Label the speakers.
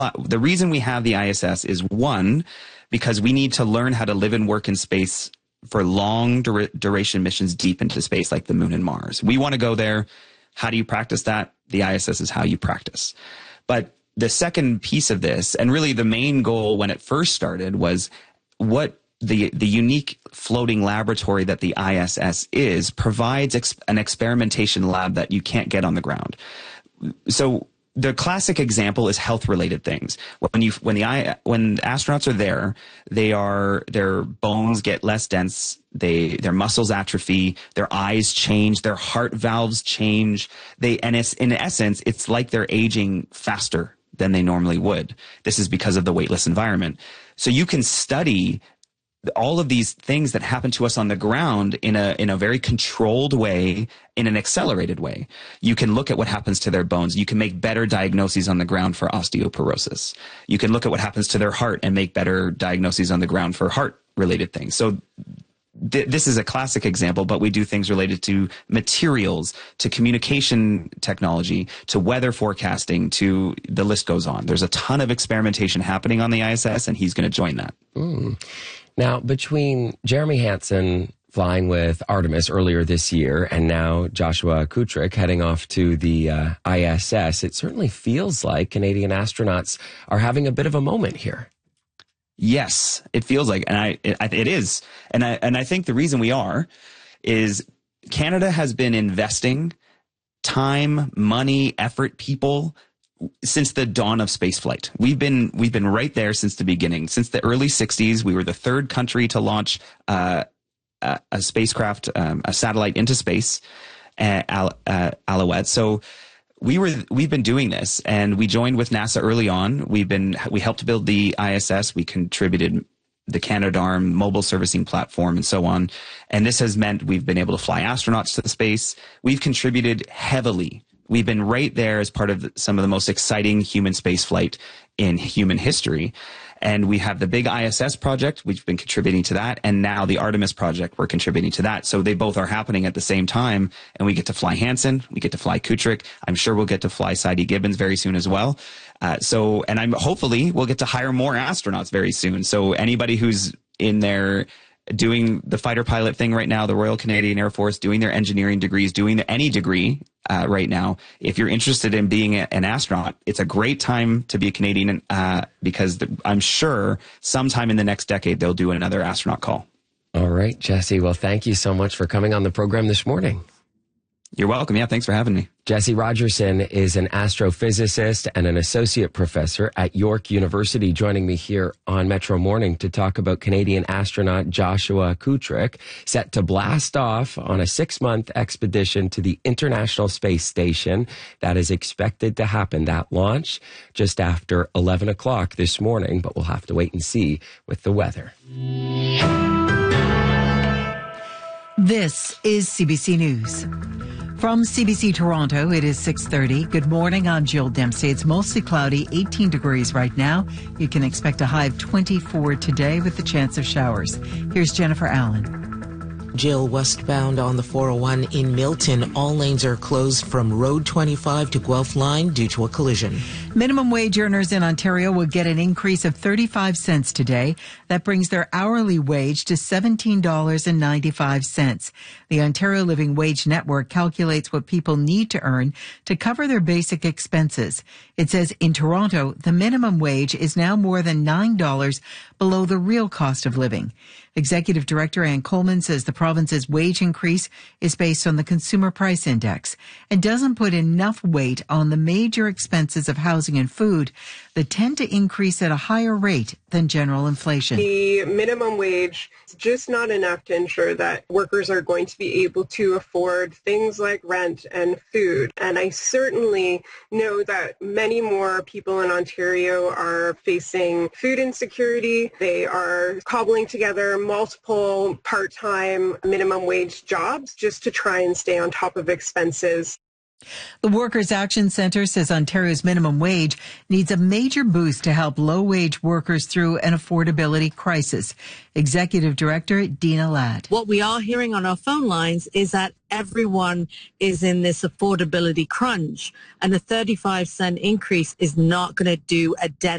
Speaker 1: the reason we have the ISS is, one, because we need to learn how to live and work in space for long duration missions deep into space, like the moon and Mars. We want to go there. How do you practice that? The ISS is how you practice. But the second piece of this, and really the main goal when it first started, was what the unique floating laboratory that the ISS is provides an experimentation lab that you can't get on the ground. So the classic example is health-related things. When astronauts are there, their bones get less dense, their muscles atrophy, their eyes change, their heart valves change. In essence, it's like they're aging faster than they normally would. This is because of the weightless environment. So you can study all of these things that happen to us on the ground in a very controlled way, in an accelerated way. You can look at what happens to their bones. You can make better diagnoses on the ground for osteoporosis. You can look at what happens to their heart and make better diagnoses on the ground for heart-related things. So this is a classic example, but we do things related to materials, to communication technology, to weather forecasting, to the list goes on. There's a ton of experimentation happening on the ISS, and he's going to join that.
Speaker 2: Now, between Jeremy Hansen flying with Artemis earlier this year and now Joshua Kutrick heading off to the ISS, it certainly feels like Canadian astronauts are having a bit of a moment here.
Speaker 1: Yes, it feels like, and it is. And I think the reason we are is Canada has been investing time, money, effort, people since the dawn of spaceflight. We've been right there since the beginning. Since the early 60s, we were the third country to launch a spacecraft, a satellite into space, Alouette. So we've been doing this, and we joined with NASA early on. We helped build the ISS. We contributed the Canadarm mobile servicing platform and so on. And this has meant we've been able to fly astronauts to the space. We've contributed heavily. We've been right there as part of some of the most exciting human space flight in human history. And we have the big ISS project. We've been contributing to that. And now the Artemis project, we're contributing to that. So they both are happening at the same time. And we get to fly Hansen. We get to fly Kutrick. I'm sure we'll get to fly Sidey Gibbons very soon as well. Hopefully we'll get to hire more astronauts very soon. So anybody who's in there doing the fighter pilot thing right now, the Royal Canadian Air Force, doing their engineering degrees, doing any degree right now, if you're interested in being an astronaut, it's a great time to be a Canadian because I'm sure sometime in the next decade they'll do another astronaut call.
Speaker 2: All right, Jesse. Well, thank you so much for coming on the program this morning.
Speaker 1: You're welcome. Yeah, thanks for having me.
Speaker 2: Jesse Rogerson is an astrophysicist and an associate professor at York University, joining me here on Metro Morning to talk about Canadian astronaut Joshua Kutrick, set to blast off on a 6-month expedition to the International Space Station. That is expected to happen, that launch, just after 11 o'clock this morning, but we'll have to wait and see with the weather.
Speaker 3: This is CBC News. From CBC Toronto, it is 6:30. Good morning, I'm Jill Dempsey. It's mostly cloudy, 18 degrees right now. You can expect a high of 24 today with the chance of showers. Here's Jennifer Allen.
Speaker 4: Jill, westbound on the 401 in Milton, all lanes are closed from Road 25 to Guelph Line due to a collision.
Speaker 3: Minimum wage earners in Ontario will get an increase of 35 cents today. That brings their hourly wage to $17.95. The Ontario Living Wage Network calculates what people need to earn to cover their basic expenses. It says in Toronto, the minimum wage is now more than $9 below the real cost of living. Executive Director Ann Coleman says the province's wage increase is based on the Consumer Price Index and doesn't put enough weight on the major expenses of housing and food that tend to increase at a higher rate than general inflation.
Speaker 5: The minimum wage is just not enough to ensure that workers are going to be able to afford things like rent and food. And I certainly know that many more people in Ontario are facing food insecurity. They are cobbling together multiple part-time minimum wage jobs just to try and stay on top of expenses.
Speaker 3: The Workers' Action Centre says Ontario's minimum wage needs a major boost to help low-wage workers through an affordability crisis. Executive Director Dina Ladd.
Speaker 6: What we are hearing on our phone lines is that everyone is in this affordability crunch, and a 35-cent increase is not going to do a dent